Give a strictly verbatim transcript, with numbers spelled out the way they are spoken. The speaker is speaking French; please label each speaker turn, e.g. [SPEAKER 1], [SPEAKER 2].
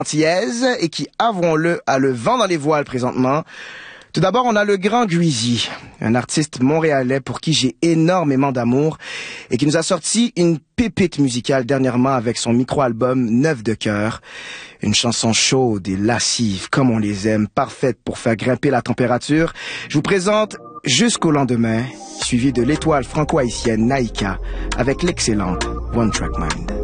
[SPEAKER 1] antillaise et qui, avouons-le, a le vent dans les voiles présentement. Tout d'abord, on a le grand Guizy, un artiste montréalais pour qui j'ai énormément d'amour et qui nous a sorti une pépite musicale dernièrement avec son micro-album Neuf de cœur. Une chanson chaude et lascive comme on les aime, parfaite pour faire grimper la température. Je vous présente Jusqu'au lendemain, suivi de l'étoile franco-haïtienne Naïka avec l'excellente One Track Mind.